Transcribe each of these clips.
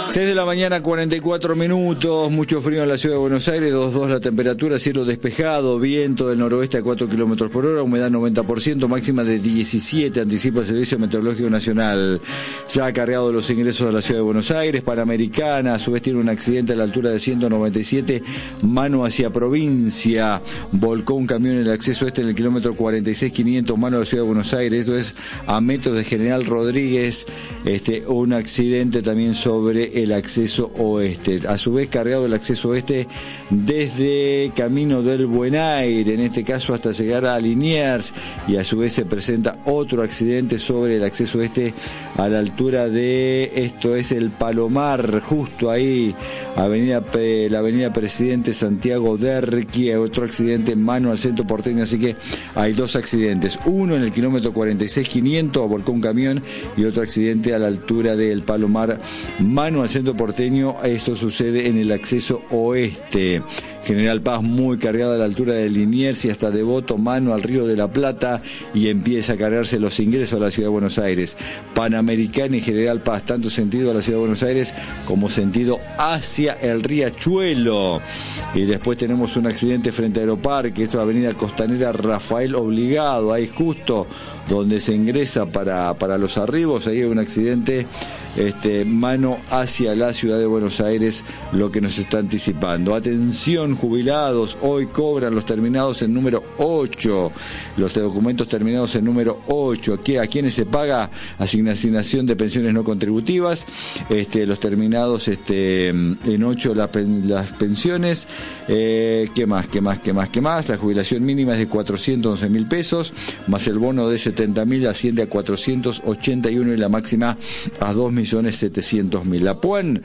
6 de la mañana, 44 minutos, mucho frío en la ciudad de Buenos Aires, 2.2 la temperatura, cielo despejado, viento del noroeste a 4 kilómetros por hora, humedad 90%, máxima de 17, anticipa el Servicio Meteorológico Nacional. Ya ha cargado los ingresos a la ciudad de Buenos Aires, Panamericana, a su vez tiene un accidente a la altura de 197, mano hacia provincia, volcó un camión en el acceso este en el kilómetro 46.500, mano a la ciudad de Buenos Aires, esto es a metros de General Rodríguez, un accidente también sobre el acceso oeste. A su vez cargado el acceso oeste desde Camino del Buen Aire, en este caso hasta llegar a Liniers, y a su vez se presenta otro accidente sobre el acceso oeste a la altura de, esto es el Palomar, justo ahí, la avenida Presidente Santiago Derqui, otro accidente en mano al centro porteño, así que hay dos accidentes, uno en el kilómetro 46.500, volcó un camión, y otro accidente a la altura del Palomar, mano al centro porteño. Esto sucede en el acceso oeste. General Paz muy cargada a la altura de Liniers y hasta Devoto, mano al Río de la Plata, y empieza a cargarse los ingresos a la ciudad de Buenos Aires. Panamericana y General Paz, tanto sentido a la ciudad de Buenos Aires como sentido hacia el Riachuelo. Y después tenemos un accidente frente a Aeroparque, esto es avenida Costanera Rafael Obligado, ahí justo donde se ingresa para los arribos, ahí hay un accidente, mano hacia la ciudad de Buenos Aires, lo que nos está anticipando. Atención, jubilados, hoy cobran los terminados en número 8, los documentos terminados en número 8, ¿a quiénes se paga? Asignación de pensiones no contributivas, los terminados en 8 las pensiones, ¿qué más? La jubilación mínima es de 411.000 pesos, más el bono de 70.000 asciende a 481 y la máxima a 2.700.000. La PUAN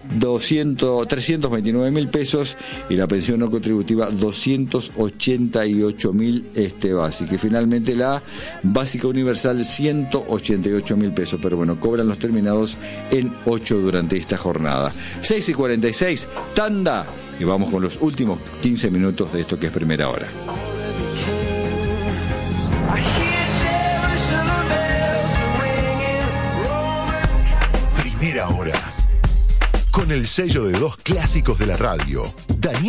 329.000 pesos y la pensión no contributiva 288.000 básica, y finalmente la básica universal 188.000 pesos, pero bueno, cobran los terminados en 8 durante esta jornada. 6:46, tanda, y vamos con los últimos 15 minutos de esto que es Primera Hora. Primera Hora, con el sello de dos clásicos de la radio, Daniel